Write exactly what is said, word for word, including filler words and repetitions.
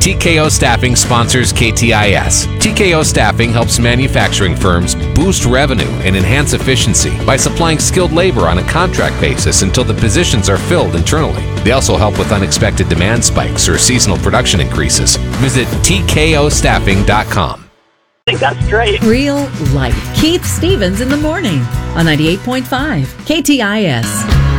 T K O Staffing sponsors K T I S. T K O Staffing helps manufacturing firms boost revenue and enhance efficiency by supplying skilled labor on a contract basis until the positions are filled internally. They also help with unexpected demand spikes or seasonal production increases. Visit T K O staffing dot com. I think that's great. Real life. Keith Stevens in the morning on ninety-eight point five K T I S.